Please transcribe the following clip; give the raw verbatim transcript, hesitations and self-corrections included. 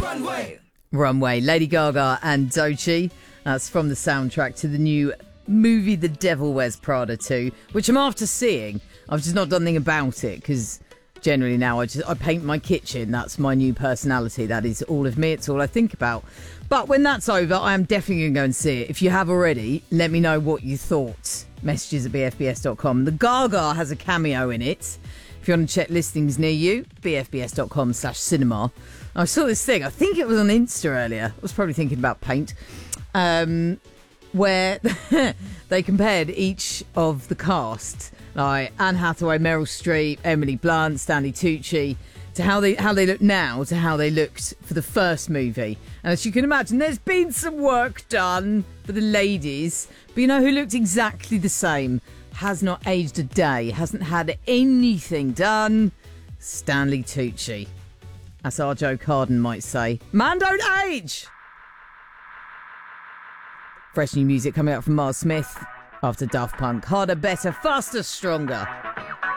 Runway. Runway, Lady Gaga and Doechii. That's from the soundtrack to the new movie The Devil Wears Prada two, which I'm after seeing. I've just not done anything about it because generally now I just I paint my kitchen. That's my new personality. That is all of me. It's all I think about. But when that's over, I am definitely going to go and see it. If you have already, let me know what you thought. Messages at b f b s dot com. The Gaga has a cameo in it. If you want to check listings near you, b f b s dot com slash cinema. I saw this thing, I think it was on Insta earlier. I was probably thinking about paint. Um, where they compared each of the cast, like Anne Hathaway, Meryl Streep, Emily Blunt, Stanley Tucci, to how they how they look now to how they looked for the first movie. And as you can imagine, there's been some work done for the ladies. But you know who looked exactly the same? Has not aged a day, hasn't had anything done? Stanley Tucci. As our Joe Carden might say, man don't age! Fresh new music coming out from Miles Smith after Daft Punk. Harder, better, faster, stronger.